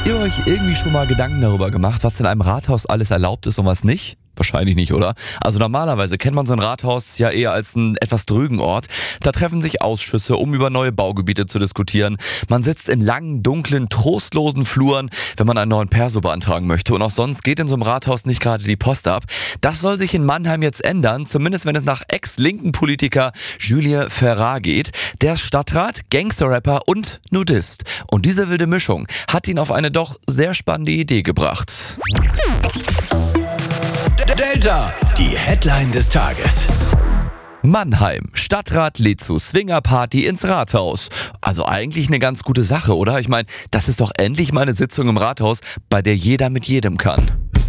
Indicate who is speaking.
Speaker 1: ihr euch irgendwie schon mal Gedanken darüber gemacht, was in einem Rathaus alles erlaubt ist und was nicht? Wahrscheinlich nicht, oder? Also normalerweise kennt man so ein Rathaus ja eher als einen etwas drögen Ort. Da treffen sich Ausschüsse, um über neue Baugebiete zu diskutieren. Man sitzt in langen, dunklen, trostlosen Fluren, wenn man einen neuen Perso beantragen möchte. Und auch sonst geht in so einem Rathaus nicht gerade die Post ab. Das soll sich in Mannheim jetzt ändern, zumindest wenn es nach ex-linken Politiker Julien Ferrat geht. Der ist Stadtrat, Gangster-Rapper und Nudist. Und diese wilde Mischung hat ihn auf eine doch sehr spannende Idee gebracht.
Speaker 2: Delta, die Headline des Tages.
Speaker 1: Mannheim. Stadtrat lädt zu Swingerparty ins Rathaus. Also eigentlich eine ganz gute Sache, oder? Ich meine, das ist doch endlich mal eine Sitzung im Rathaus, bei der jeder mit jedem kann.